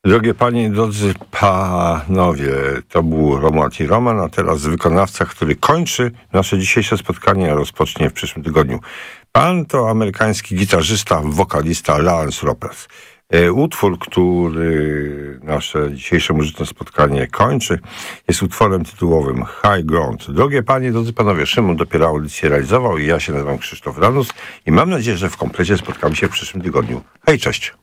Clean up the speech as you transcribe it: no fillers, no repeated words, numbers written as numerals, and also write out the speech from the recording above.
Drogie panie, drodzy panowie, to był Romuald i Roman, a teraz wykonawca, który kończy nasze dzisiejsze spotkanie, a rozpocznie w przyszłym tygodniu. Pan to amerykański gitarzysta, wokalista Lance Ropers. Utwór, który nasze dzisiejsze muzyczne spotkanie kończy, jest utworem tytułowym High Ground. Drogie panie, drodzy panowie, Szymon dopiero audycję realizował i ja się nazywam Krzysztof Ranus i mam nadzieję, że w komplecie spotkamy się w przyszłym tygodniu. Hej, cześć!